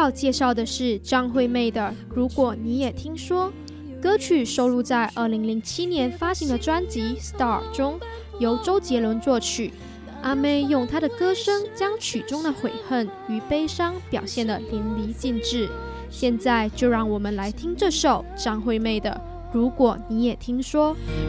要介绍的是张惠妹的《如果你也听说》，歌曲收录在2007年发行的专辑《Star》中，由周杰伦作曲。阿妹用她的歌声将曲中的悔恨与悲伤表现得淋漓尽致。现在就让我们来听这首张惠妹的《如果你也听说》。